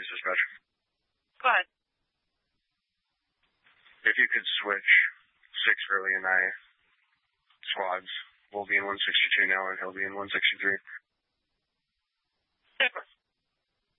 This is Patrick. Go ahead. If you could switch 6 Hurley and I squads, we'll be in 162 now and he'll be in 163. Different.